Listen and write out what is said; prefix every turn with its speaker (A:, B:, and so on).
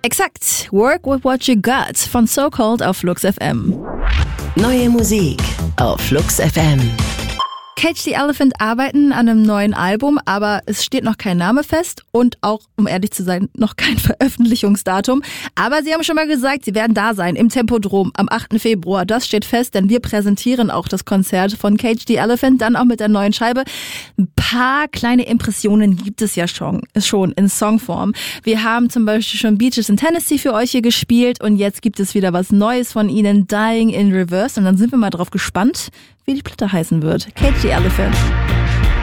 A: Exakt. Work with what you got von So Cold auf Flux FM.
B: Neue Musik auf Flux FM.
A: Cage the Elephant arbeiten an einem neuen Album, aber es steht noch kein Name fest und auch, um ehrlich zu sein, noch kein Veröffentlichungsdatum. Aber sie haben schon mal gesagt, sie werden da sein im Tempodrom am 8. Februar. Das steht fest, denn wir präsentieren auch das Konzert von Cage the Elephant, dann auch mit der neuen Scheibe. Ein paar kleine Impressionen gibt es ja schon in Songform. Wir haben zum Beispiel schon Beaches in Tennessee für euch hier gespielt und jetzt gibt es wieder was Neues von ihnen, Dying in Reverse. Und dann sind wir mal drauf gespannt, wie die Platte heißen wird. Cage the Elephant.